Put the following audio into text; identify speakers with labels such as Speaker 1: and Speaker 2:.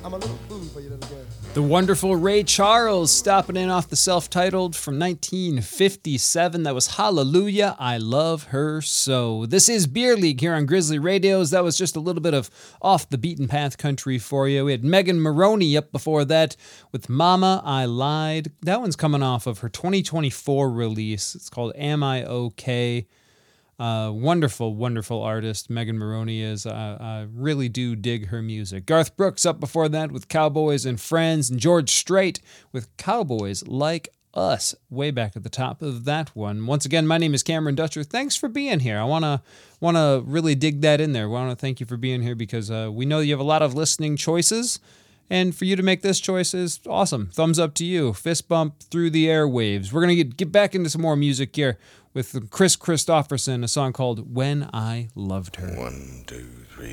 Speaker 1: I'm a little food for you, little girl.
Speaker 2: The wonderful Ray Charles stopping in off the self-titled from 1957. That was Hallelujah, I Love Her So. This is Beer League here on Grizzly Radios. That was just a little bit of off the beaten path country for you. We had Megan Maroney up before that with Mama, I Lied. That one's coming off of her 2024 release. It's called Am I Okay? Wonderful, wonderful artist Megan Maroney is. I really do dig her music. Garth Brooks up before that with Cowboys and Friends, and George Strait with Cowboys Like Us, way back at the top of that one. Once again, my name is Cameron Dutcher. Thanks for being here. I wanna really dig that in there. I want to thank you for being here because we know you have a lot of listening choices. And for you to make this choice is awesome. Thumbs up to you. Fist bump through the airwaves. We're going to get back into some more music here with Chris Christopherson, a song called When I Loved Her.
Speaker 3: 1, 2, 3.